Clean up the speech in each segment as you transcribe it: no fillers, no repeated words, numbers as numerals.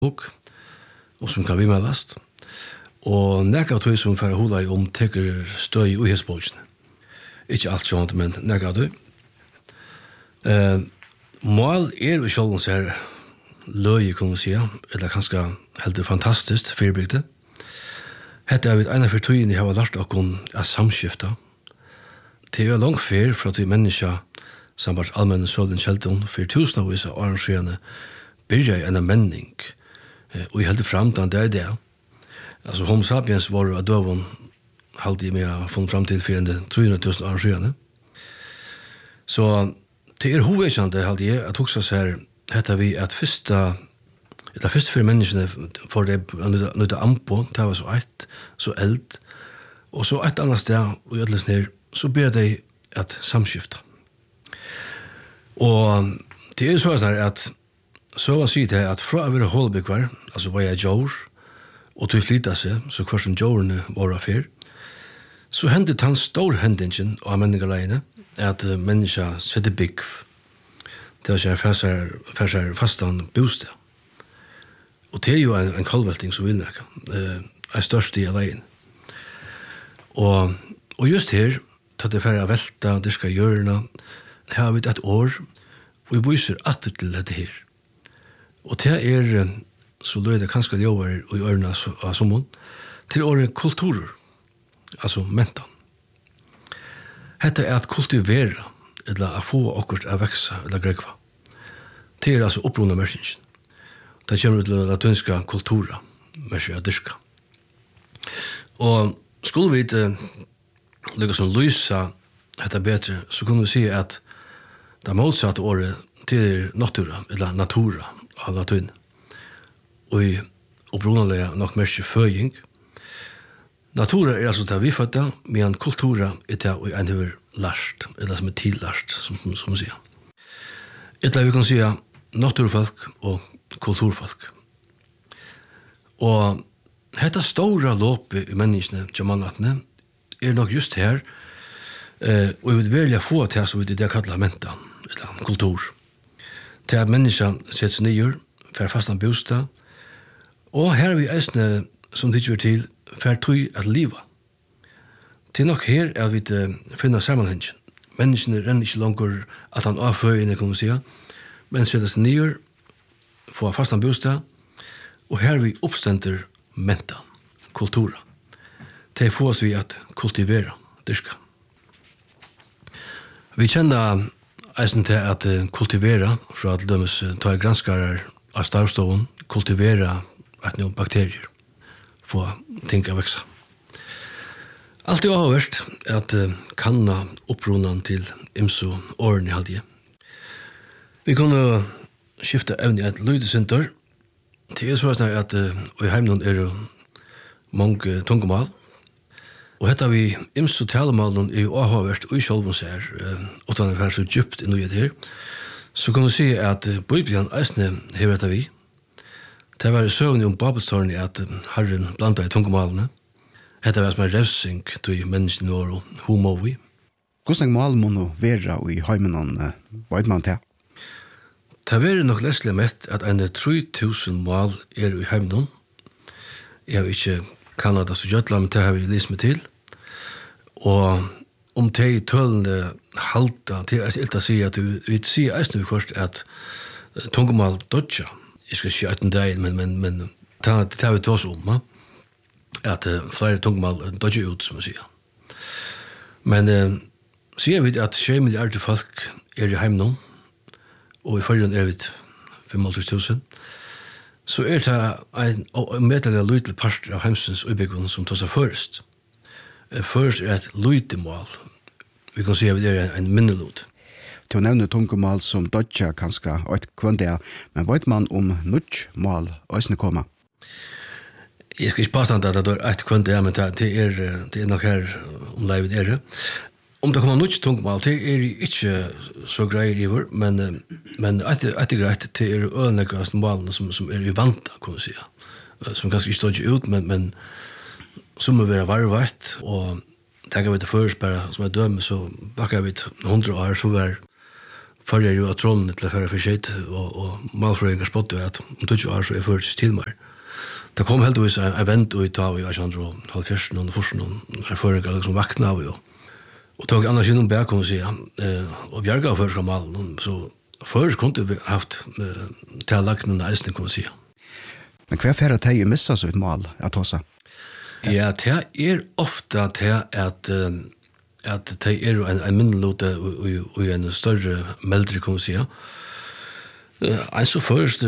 bok, og som kan vimelast. Og nekka av tog som færre hula om teker støy i uhetsboksene. Ikke alt sånt, men nekka av tog. Mål jo sjølvens her løy, kan man sige, eller kanskje helt fantastisk fyrbygde. Hette vi ena for tøyene jeg har lært okkur av samskifta. Det langt fyr for at vi menneska sambart allmenne sølen kjeldun for tusenavvis av arrangørene byrja i en menning og i helt framtan det. Altså Homo sapiens var av døvun halvdig med å funnet fram til 300.000 arrangørene. Så det hovedkjente halvdig at hoksa seg hette vi at første for menneskene for det nøyde ampo, det var så eld, og så et annet sted, og i ødels ned, så ber de at samskifta. Og det så at så var sier det at fra å være holdbyggvar, altså var jeg jord, og til flytta seg, så hver som jordene var affær, så hendte han stor hendingen av menneskeleiene, at menneska sette bygg, det var ikke fastan bostad. Og det jo en kallvelting som vil nekka, en størst i alene. Og just her, tatt det færre velta, det skal gjørna, her har vi et år, og vi viser atter til dette her. Og det så løy det kanskje ljøver i ørna av sommon, til året kulturer, altså mentan. Hette at kultivera, eller å få okkurt å veksa, eller grekva. Det altså opprona mersingen. Det kommer til latinska kultura, mersi av dyrka. Og skulle vi lykke som lysa dette bedre, så kunne vi si at det motsatte året til natura, eller natura av latin. Og i opprunalega nok mersi føying. Natura altså det vi fødda, men kultura det en hever lært, eller som tillært, som man sier. Etter vi kan si naturfolk og kulturfolk. Og dette store låpet i menneskene, jamanatene, nok just her, og vi vil velge få til som vi det kallar menta, eller kultur. Til at menneskene setter seg nyer, for fastan bostad, og her vi eisne, som det ikke vil til, for tøy at liva. Til nok her vi finner sammenhengen. Menneskene renner ikke langer at han avføyene, kan man si, men setter seg nyer, få fastan bostad, og her vi oppstender menta, kultura. Det får oss vi at kultivera, dyrka. Vi kjenner eisen til at kultivera, fra at dømes ta granskarar av stavstoven, kultivera at noen bakterier, få ting å veksa. Alt avhverst at kanna opprunan til imso årene halvdige. Vi kunne skifta evne et lydesenter. Det så at i heimnon jo mange tungomal. Og hetta vi imso talemalen i avhverst og i sjolven ser, utan det så djupt inn i det her, så kan vi si at Bibelen eisne hever dette vi. Det var søvnig om Babelstårene at Herren blanda i tungomalene. Hetta var som revsing til menneskene og homovi. Hvordan mal må nå være i heimenon, vet man til? Det var nok leslig mett at en 3000 mal i heimenon. Jeg har ikke Kanada så gjøtla, men det har vi lyst meg til. Og om de tølende halta, det ilt å si at vi sier eisne vi først at tungomal dodja. Jeg skal ikke etten deg, men det har vi tås om, at flere tungomal dodja ut, som jeg sier. Men sier vi at 20 milliarder folk i heimnon, og i forrige vi 500.000, så det en medelig lydelig part av heimsens utbygging som tar seg først. Først et lydmål. Vi kan si at det en minnelod. Til å nevne tungomål som dodja kanskje et kvandet, men vet man om nudgsmål også kommer? Jeg skal ikke påstande at det et kvandet, men det nok her om leivet det. Om det kommer noe tungmål, det ikke så greier i vår, men etter greit, det ølenegrast målene som i vanta, kan vi si. Som kanskje ikke står ikke ut, men som må være varvart, og tenker vi til først bare, som dømme, så bakker vi 100 år, så var förr ju att tron till för shit och malfröingar spottar att om 20 år så är först till mig. Det kom helt vis event och ta och jag kände halv först någon först någon förringar liksom vakna av och tog annars inom berg kan säga och bjärga för ska mal så först kunde vi haft till lacknen nästan kan säga. Men kvar för att jag missar så ett mål att tossa. Ja, det är ofta det att det är en minnelote och en större meldre kan säga. Alltså först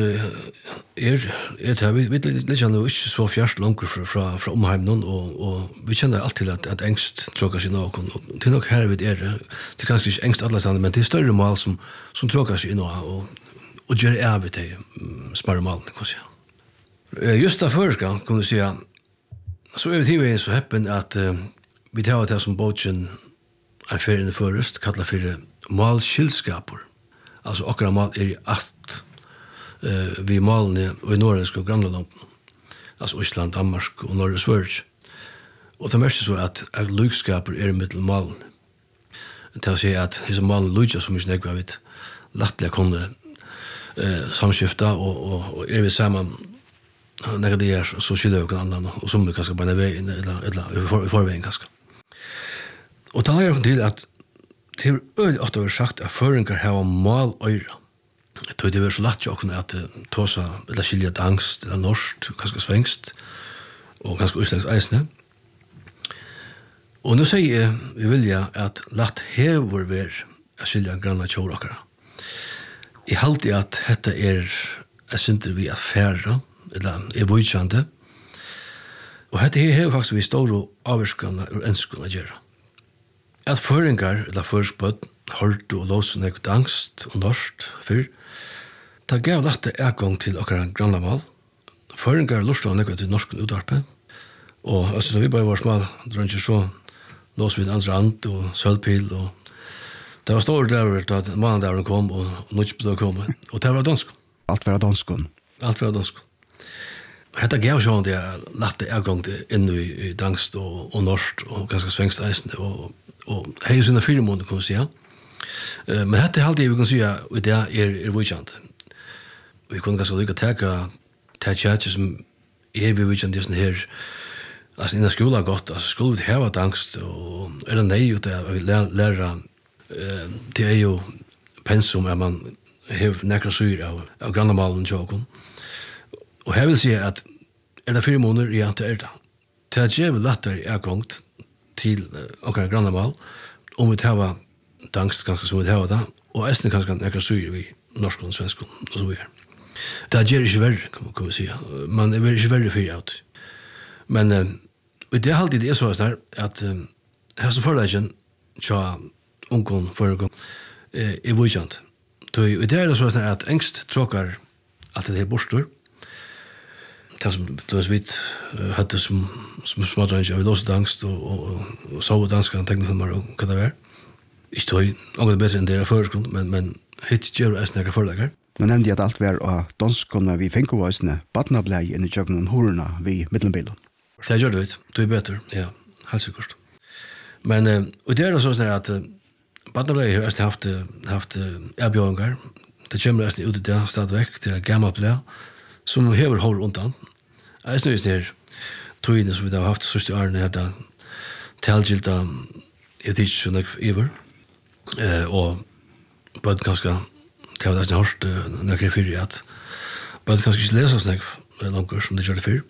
det här vi lite nu inte så fjärst långt från omheimen och vi känner alltid att ängst tråkar sig någon och till nog här vid det kanske inte ängst alla sand men det är större mål som tråkar sig in och gör är vid det smärre mål kan säga. Just därför kan du säga så är vi så häppen att vi tar det som boken är för in först kallar för målskildskaper. Alltså akkurat mål är att vi målne och i norrländska grannland. Alltså Island, Danmark och norra Sverige. Och det mest så att lykskaper är mittel mål. Det vill säga att dessa mål lycka som inte jag vet lättliga kunde samskifta och är vi samman när det är så skiljer vi kan annan och som vi kanske bara vägen eller förvägen kanske. Och då är det till att till öl att det sagt att förringar har mål öra. Det är så lätt att tosa eller skilja dansk eller norskt, kanske svensk och kanske utländsk eisne. Och nu säger vi vilja att lätt hever vi att skilja granna tjårakare. I halt att detta är synder vi att färra eller är vujkande. Och detta är faktiskt vi stora avskrana ur önskan att göra. At føringar, eller førspøtt, hørt og låsen ekkert angst og norskt før, ta gav dette gang til akkurat grannlamal. Føringar lurste av ekkert til norsk utarpe, og altså da vi bare var smal, drønner så lås vi andre and og sølvpil, og det var store der at manandavren kom, og nødspillet kom, og det var dansk. Allt var danskon. Allt var dansk. Hetta gav så det lette gang til inn i dansk og norskt, og ganske svengst eisende, og hei sina 4 måneder kan vi säga. Men detta är alltid vi kan säga och det är vujkant. Vi kunde ganska lycka ta tjatcher som är vi vujkant just här. Alltså innan skolan gott, alltså skulle vi ha angst och är det nej ut att lära det är ju pensum att man har näkra syr av grannamalen tjocken. Och här vill säga att är det 4 månader i att det är det. Det är jävligt lättare är gångt till okra grannamal om vi tar dansk kanske som vi tar det och ästen kanske näkra syr vi norsk och svensk och så vidare. Det är ju värre kan vi säga. Man är väl inte värre för ut. Men det är alltid det så där att här så förlägen tja onkon för är vujant. Då det är så där att ängst tråkar att det är borstor. Det som det vet hade som smådränge av låst angst och så danska teknikfilmer och vad det var. Jag tror något bättre än det förskund men hit gör det snäga förlägger. Men nämnde att allt var danskon vi fänko varsne barnablä i joggen horna vi mittenbilden. Det gör det. Det är bättre. Ja, helt säkert. Men och det är så att barnablä har haft erbjudningar. Det kommer nästan ut det stadväck till gamla blä som hever håll undan. Jag snös ner tog som vi har haft sista åren här där tälgilda jag tycker så mycket över och på ganska det var nästan hårt när jag för att på ganska läsa snack långt som det gör det för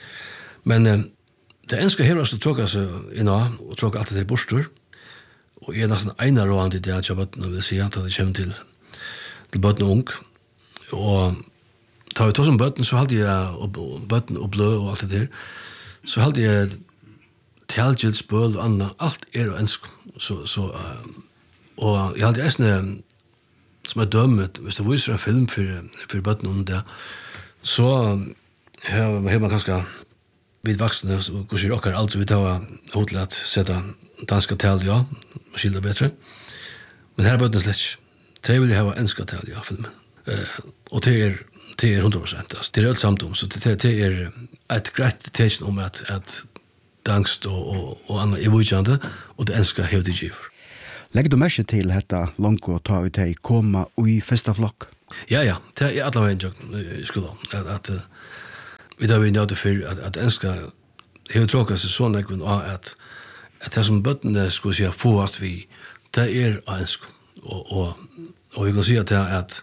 men det enska här så tror jag så innan och tror att det är borstor och är nästan ena round det jag jobbat när vi ser att det kommer till botten ung och tar vi som botten så hade jag och botten och blå och allt det där så hade jag tälgilspöl och annat allt är och ensk så och jag hade nästan som är dömet, hvis det viser en film för bøtten om det, så har man kanskje vid vaksne, og kanskje okkar alt vi tar til at sette danska tal, ja, skilder bedre. Men her er bøtten slett. Det vil jeg ha enska tal, ja, filmen. Og det er 100%, altså, det er alt samt om, så det er et greit tecken om at dangst og annet er vujkjande, og det enska hevde giver. Lägger du märke till detta långt och ta ut dig komma i första flock? Ja, det är alla vägen i skolan. Att vi där vi nöjde för att önska hur tråkigt sig så näkven att det som bötterna skulle säga fåast vi, det är önsk. Och vi kan säga att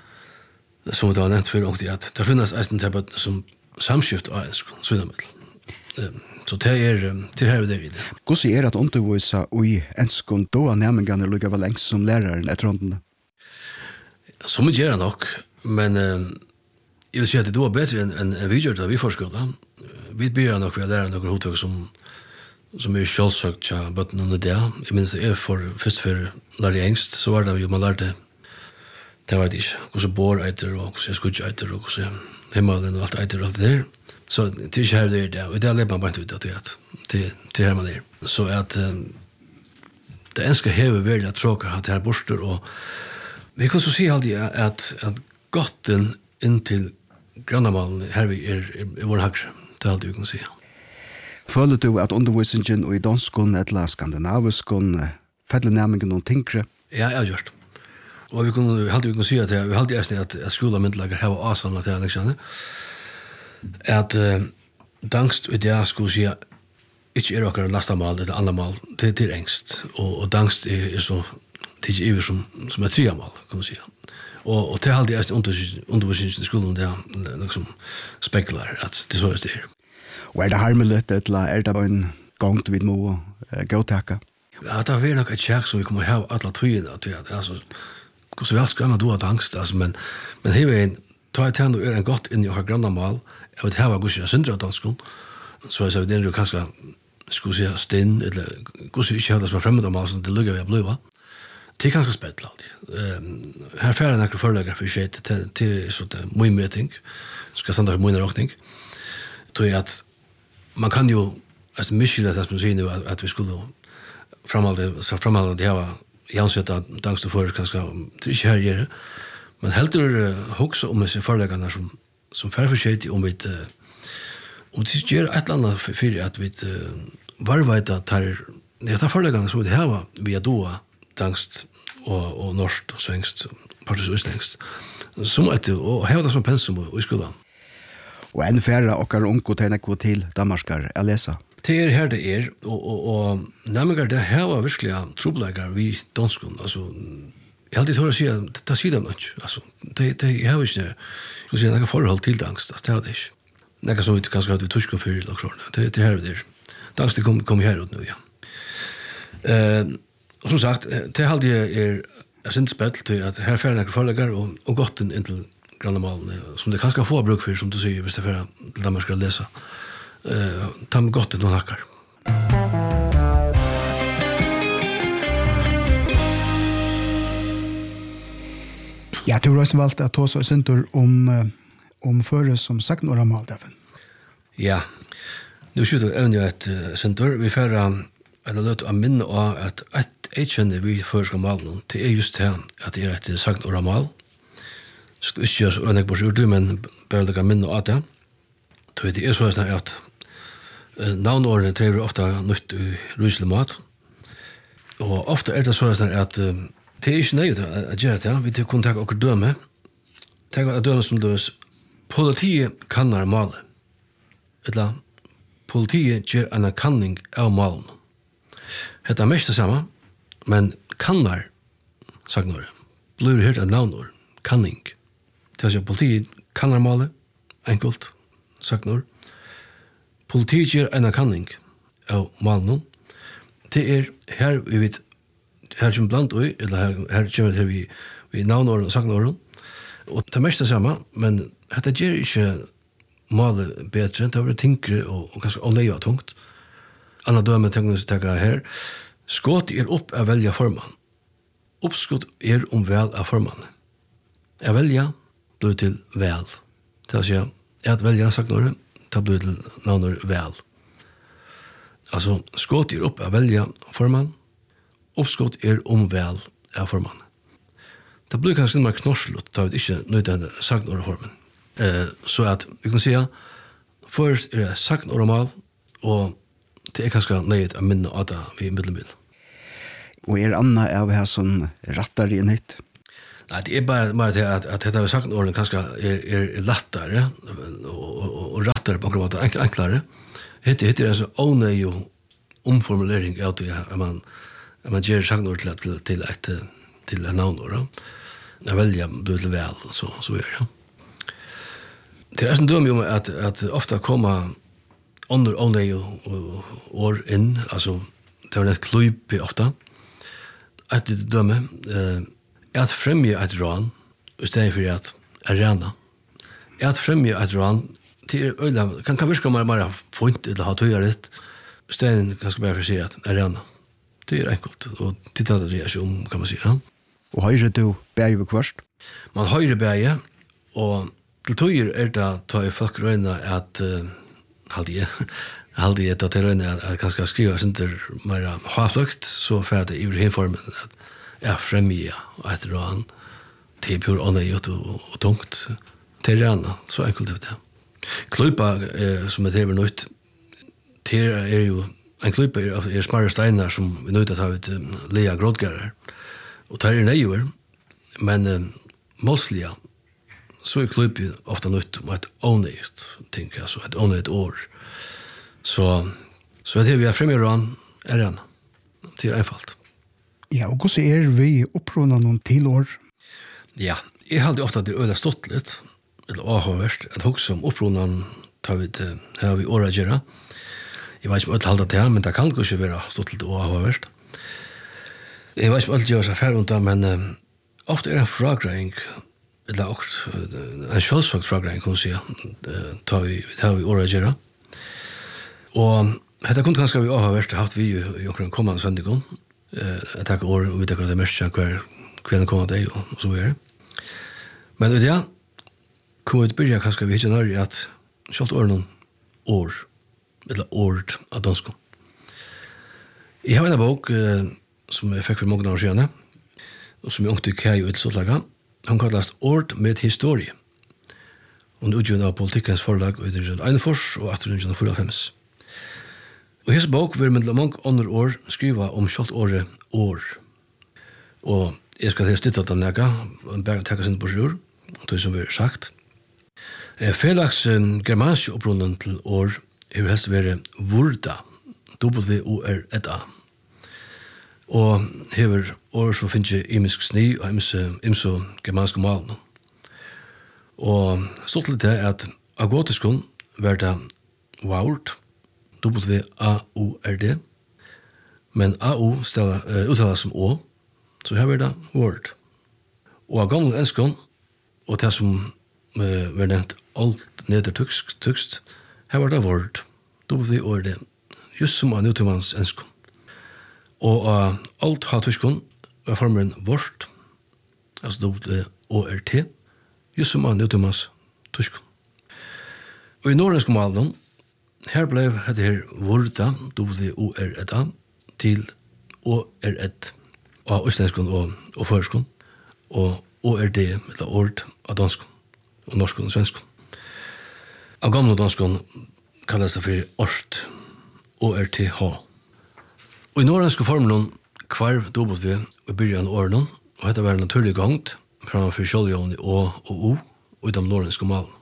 som det var nämnt för och att det finns en typ som samskift av önsk, syndamittel. Så det är här det vidare. Hur ser att undervisa i enskon då närmingarna lukar väl längst som läraren efter runden? Som vi gör nog, men jag vill säga att det var bättre än vi gör det vi förskolan. Vi börjar nog för att lära några hotag som är självsökt till bötten under det. Jag minns det först för lärde engst, så var det ju man lärde det var det inte. Och så bor eiter och så skutch eiter och så himmelen och allt eiter och allt det där. Så det är här det är det. Och det lär man bara inte ut att det här man är. Så att det enska hever väldigt att tråka att det här borster och vi kan så se alltid att gotten in till grannamalen här vi är vår högre. Det är allt vi kan se. Føler du at undervisningen og i danskon eller skandinaviskon fedler nærmingen noen tingre? Ja, jeg har gjort. Og vi kan si at vi halde i at skolamyndelager har avsamlet til Alexander. At dangst og det skulle si ikke er akkurat lastamal eller andamal, det er engst. Og dangst er så tidlig iver som et triamal, kan man si. Og det halde i undervisningen i skolen, det er liksom spekler at det så er det er. Og det harmeligt, eller det bare en gang vi må gåtaka? Ja, det er nok et kjærk som vi kommer ha alle tøyene, altså, så vel skal man ha angst, altså, men her ta et hand og en godt inn i å ha grannamal, jeg vet her var gus jeg syndra av danskon, så jeg sa, det er kanskje, skulle si, stinn, eller gus jeg ikke hadde som er fremmed av mal, så det lukket vi har blivet. Det er ganske spett alltid. Her færre nekker forelegger for seg til sånn mye mer ting, skal standa for mye råkning, tror jeg at man kan jo miskylda det som sier nu at vi skulle framhalde det her jansveta dangst og for kanskje det er ikke her gjøre men heldur hoksa om disse foreleggarna som fær for seg om vi om det gjør et eller annet for at vi varveita tar foreleggarna som vi har via doa dangst og norsk og svengst partis og østengst som og heva det som pensum i skolan. Og en færre okkar unko tegna kvo til Danmarskar er lesa. Det er her det er, og nærmengar det her var virkelig trobleikar vi danskon, altså, jeg har alltid tått å si at det sier dem ikke, altså, det har ikke, jeg sier, nekka forhold til dangst, det har det ikke. Nekka som vi kanskje hadde vi tusk og fyrir laksårene, det er her det er. Dangst det kom her ut nu, ja. Og som sagt, det er alltid sint spett til at her færre nekka foreleggar og godt inn til grannamalen, som det kanskje få bruk for, som du sier, hvis det er for Danmark skal lese. Ta med godt noen hakkar. Ja, du har også valgt å ta så sentur om føre som sagt några mal derfor. Ja, nu skjuter vi evne et sentur. Vi færre en løt av minne av at et kjenne vi føre skal malen, det er just det at det er et sagt några mal. Så ikke gjør så øyne på seg, men bare det kan minne av det. Det er så at navnårene trever ofte nytt i ryselig mat. Og ofte er det så at det er ikke nøyde å gjøre det. Vi kunne ta okkur døme. Ta okkur døme som det er politiet kannar male. Eller politiet gjør en kanning av malen. Det er mest det samme, men kannar, sagt når, blir hørt av navnår, kanning. Det er politiet kannar male, enkelt, sagt når. Politiet gjør en kanning av malen. Det er her vi vet, her kommer blant ui, eller her kommer til vi navnåren og sagnåren. Og det er mest det samme, men dette gjør ikke male bedre, det er tinkere og ganske anleiva tungt. Anna døme tenker vi å her. Skått er opp av velja formann. Oppskott er vel av formann. Jeg velja blir til vel. Det er å si at velja sagnåren, det blir til navnår vel. Altså, skått er opp av velja formann. Oppskott er vel av formann. Det blir kanskje litt mer knorslott, da vi ikke nøyde sagt noe formen. Så at vi kan si at først er det sagt noe mal, og det er kanskje nøyde av minne av det vi er middelmiddel. Og Anna av her som rattar i nytt? Nei, det bare til at dette har vi sagt ordene kanskje lettere og rattere på akkurat måte enklere. Hette en så ånøy og omformulering av det at man gjør sagt til et navnord. Jeg velger det til vel, så gjør jeg. Det er sånn døm om at ofte kommer under ånøy år inn, altså det var et kløype ofte. Et døme at fremje et ran i stedet for at arena. At fremje et ran til kan virke mer fint eller ha tøyere litt i stedet kanskje bare for å si at arena. Det enkelt, og det er ikke om, kan man si. Ja. Og høyre du bæg ved kvørst? Man høyre bæg, og til tøyer det ta i folk røyne at Halde jeg til røyne at kanskje skriva sinter mer havfløkt, så fer det i hinformen at jeg fremgir et ran til pur ånøyot og tungt til rana, så enkelt det. Kløypa som det er nøyt, til jo en kløypa smarre steiner som vi nøyt at ha ut lea grådgærer, og tar nøyver, men målsliga, så kløypa ofta nøyt om et ånøyot ting, altså et ånøyot år. Så det vi har fremgjør han han. Det einfalt. Ja, og hvordan vi opprunna noen tilår? Ja, jeg hadde ofte at det øyla stått litt, eller avhåverst, at hokse om opprunnan tar vi til her vi åra gjerra. Jeg vet ikke om øyla halda til men det kan ikke være stått litt avhåverst. Jeg vet ikke om øyla gjør seg færre men ofte en fragreng, eller en sjølsvagt fragreng, kan man si, tar vi åra gjerra. Og dette kunne kanskje vi også ha vært haft vi i okkur kommande søndagen. Jeg takker år og vi takker det mest hver kommer deg og så videre. Men ut ja, kommer vi til byrja kanskje vi ikke nær at kjalt åren år, eller året av dansk. Jeg har en bok som jeg fikk for mange år siden, og som jeg ångte kjei og utsottlaga. Han kallast Året med historie. Og utgjøren av politikkens forlag og utgjøren Einfors og 1845. Og hese bok vil med mange andre år skriva om kjalt året år. Og jeg skal til stitta den nega, bare takka sin på sjur, det som vi har sagt. Felags germanske opprunnen til år er helst være vurda, W-O-R-D-A. Og hever år som finnes imisk sni og imso germanske malen. Og stått litt er at agotiskon verda vart, W-A-U-R-D, men A-U uttalas som Å, så her er det word. Og av gamle enskånd, og det som var nevnt alt neder tykst, her var det word, W-O-R-D, just som av nuttimans enskånd. Og av alt ha tyskånd var formeren vårt, altså W-O-R-T, just som av nuttimans tyskånd. Og i norrønske malen, her ble det her vorda, W-O-R-D-A, til O-R-D, av østlandskånd og førskånd, og O-R-D, eller ord av danskånd, og norskånd og svenskånd. Av gamle danskånd kalles det for ort, O-R-T-H. Og i norrønske formelen kvarv W og byrjan årene, og dette var naturlig gongt, framfor kjoldjån i Å og O, og i de norrønske malen.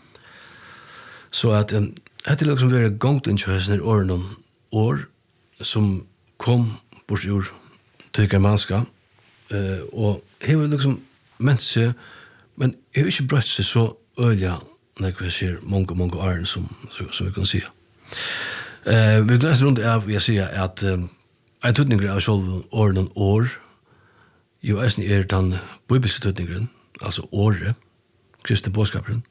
Så at det liksom var gongt innkjøsene i årene år som kom bort ur til germanska, og jeg var liksom ment seg, men jeg har ikke brøtt seg så øyla når jeg ser mange årene som vi kan si. Vi gleser rundt av, jeg sier at en tøtninger av selv årene år, jo eisen den bibelske tøtningeren, altså året, kristne bådskaperen,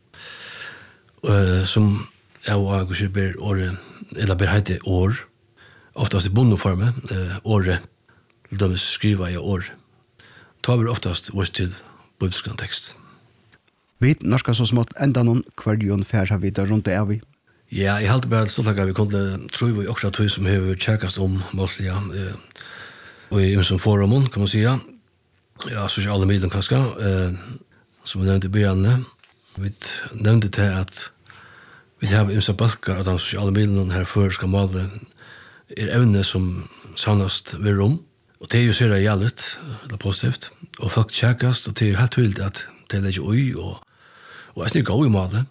som og jeg ber året, eller ber heite år, oftast i bondeforme, året, til dømes skriva i år. Ta vi oftast vårt til bibelsk tekst. Vi norska så smått enda noen kvarjon fær har vi der rundt det er vi. Ja, jeg halte bare stolt at vi kunne tro vi også at vi som har tjekkast om Moslia, og i som forumen, kan man si, ja, sosiale midler kanskje, som vi nevnte i begynnelse. Vi nevnte til at vi har imsa balkar av de sosiale midlene her før skal male evne som sannast ved rom. Og det jo ser jællet, eller positivt, og folk tjekkast, og det helt tydelig at det legger ui, og jeg snikker gå i malet.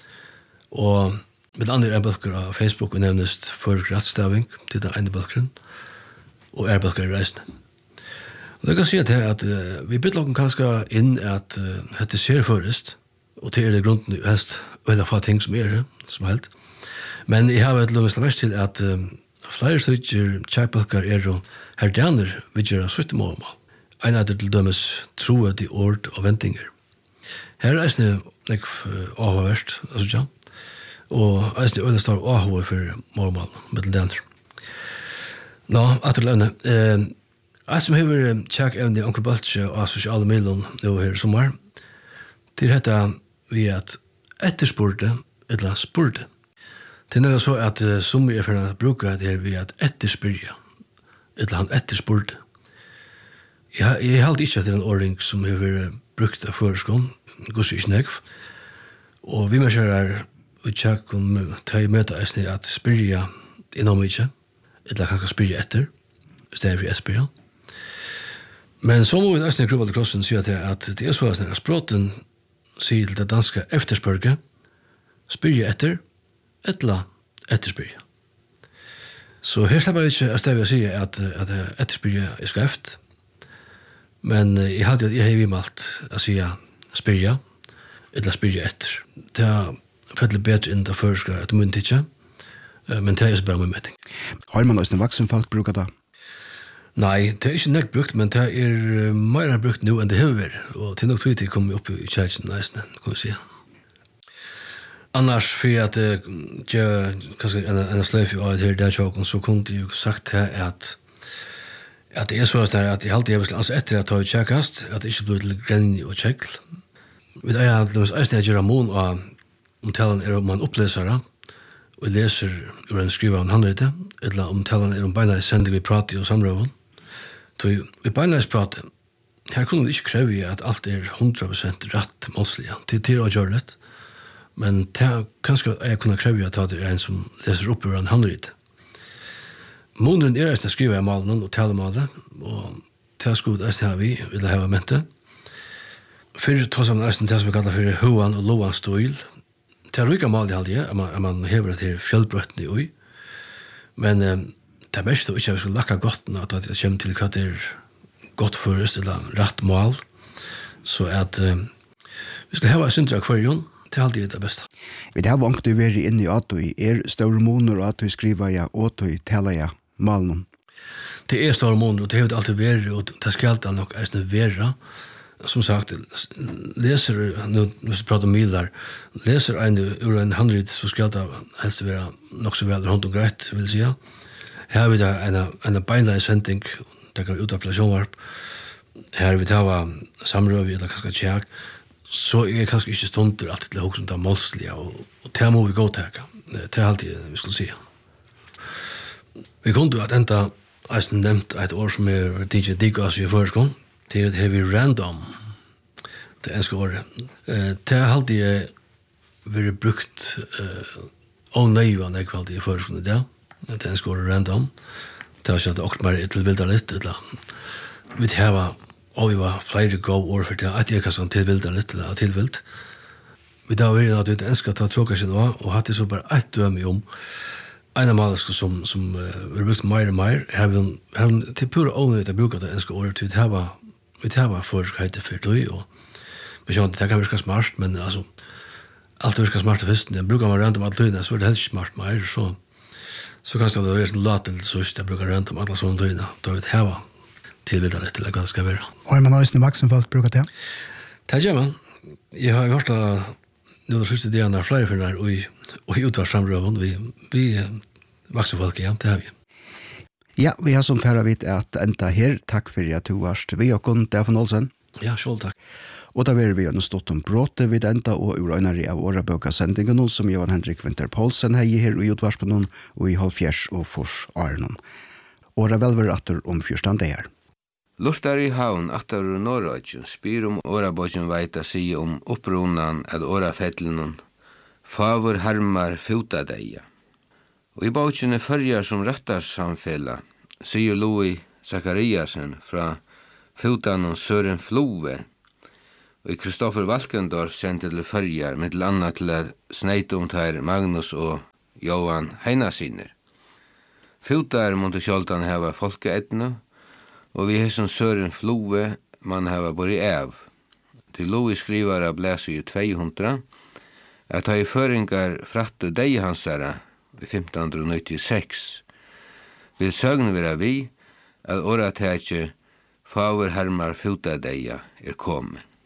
Og med andre bølger av Facebook og nevnest for rettstaving til den ene bølgeren, og bølger i reisene. Og det kan si at vi bytter noen kanskje inn at dette ser først, og til det grunnen helst veldig få ting som som helt. Men jeg har vært lømest mest til at flere stykker tjekkbølger og herdaner vil gjøre 70 mål. En av det til dømes troet i ord og ventinger. Her reisene ikke avhåverst, altså ja. Og eisne øyne står avhåver for mormal med den andre. Nå, etter lønne. Jeg som hever tjekk evne i Onkel Baltje og sosiale medier nå her i sommer, til dette vi at etterspurte, eller spurte. Det er så at som er for å bruke det her vi at etterspyrja, eller han etterspurte. Jeg halte ikke at det er en ordning som hever brukt av føreskånd, gus ikke nekv, og vi mennesker er og tjekk om ta i møte eisne at spyrja innom ikke, eller kan spyrja etter, i stedet for etterspyrja. Men så må vi eisne i Global Crossen si at det er så at språten sier til det danske efterspørge, spyrja etter, eller etterspyrja. Så her slipper jeg ikke stedet å si at etterspyrja er skreft, men jeg hadde at jeg har vimalt å si spyrja, eller spyrja etter. Det er fettelig bedre enn det føreskar at munn ikke, men det er så bra med møting. Har man også en vaksen folk bruker det? Nei, det er ikke nekt brukt, men det er mer brukt nå enn det har vært, og til nok tydelig kommer opp i kjærkjen nesten, kan vi si. Annars, for at jeg kanskje en sløyf av det her der så kunne jeg jo sagt at det er så at jeg alltid er altså etter at jeg tar tjekkast, at det ikke blir til grenj og tjekl. Vi er eisne jeg gjør amon av om talen er om man oppleser det, og leser ur en skriva om handrete, eller om talen er om beina sender vi prater og samrøven. Så vi beina prater, her kunne vi ikke kreve at alt er 100% rett målslige, til å gjøre det, men kanskje jeg kunne kreve at det er en som leser opp ur en handrete. Måneden er eisne skriva i malen og talemalen, og tilskod eisne har vi, vil jeg ha mente. Før tar man eisne det som vi kallar for hoan og loan stil. Det er rykka mal i halde, at man hever det til fjellbrøttene i ui. Men det er mest ikke at vi skal lakka godt at det kommer til hva det er godt først, eller rett mal. Så at vi skal heva syndra kvarjon, det er alltid det beste. Vi har vangt du være inne i at du er store måneder og at du skriver ja, og du taler ja, malen. Det er store måneder, og det har alltid vært, og det skal alltid nok eisne være. Som sagt, leser, nu vi pratar om milar, leser ur en handrit, så skal det helst være nok så vel rundt og greit, vil jeg si. Her har vi da en beinleis sending, det kan vi ut av plasjonvarp. Her har vi da samrøv, eller kanskje tjekk, så er kanskje ikke stunder alltid til å huske om det målslige, og det må vi gå til. Det er alltid vi skulle si. Vi kunne at enda eisen nevnt et år som er DJ Digas i føreskånd, det er vi random, det enske året. Det har alltid vært brukt ånøyvan jeg valgte i føreskåndet det. Det enske året random. Det har ikke at det bare tilvildet litt. Vi har vi var flere gå år for det, at jeg kanskje tilvildet litt, eller tilvilt. Vi da var at vi enske at det tråkket sin også, og hadde så bare ett døme om en av malasker som vi brukt mer og mer. Det er pura ånøyvet å bruke det enske året til vi tar forskheiter for det, og vi skjønner at det kan virke smart, men altså, alt virker smart til først. Jeg bruker man random alle tøyene, så er det helt ikke smart mer, så kanskje det er lat til sørst, jeg bruker random alle sånne tøyene, da vi tar tilvidere litt til det ganske være. Har man også en vaksen folk bruker det? Det gjør man. Jeg har hørt at nå det sørste delen er flere for den og i utvarssamrøven, vi vaksen folk, ja, det har vi. Ja, vi har som færre vidt at enda her. Takk for at du varst vi og kun, Stefan Olsen. Ja, selv takk. Og da vil vi jo stått om bråte vid enda og urøynere av årebøkasendingen som Johan Henrik Winter Poulsen har her i utvarspen og i Halvfjers og Fors Arnon. Åra velver atter om 14 dager. Lustar i havn atter ur Norrøyden spyr årebøkken veita si om opprunan at årafettelen favor hermar fotadeia. Og i bautjene førjar som rettarsamfella, sier Louis Zachariasen fra Fotanon Søren Flove, og Kristoffer Valkendorf sendte til Førjar, mittel anna til at sneitumtær Magnus og Johan Heinasiner. Fotar måtte sjoldan hava folkeetna, og vi hesson Søren Flove man hava bori av. Til Louis skrivar av blæsu i 200, at ha i føringar frattu dei hansara i 1596, vil søgne vera vi, at åratekje Favur hermar Fotadeia kommet.